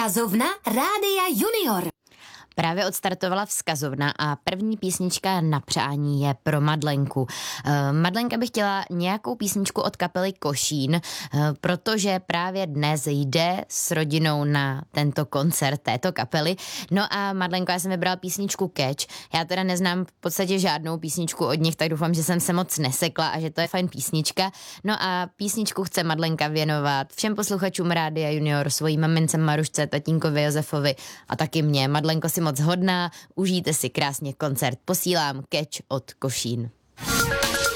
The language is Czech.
Vzkazovna Rádia Junior. Právě odstartovala Vzkazovna a první písnička na přání je pro Madlenku. Madlenka by chtěla nějakou písničku od kapely Košín, protože právě dnes jde s rodinou na tento koncert této kapely. No a Madlenko, já jsem vybrala písničku Catch. Já teda neznám v podstatě žádnou písničku od nich, tak doufám, že jsem se moc nesekla a že to je fajn písnička. No a písničku chce Madlenka věnovat všem posluchačům Rádia Junior, svojí mamince Marušce, tatínkovi Josefovi a taky mě. Madlenko, si moc hodná, užijte si krásně koncert. Posílám Catch od Košín.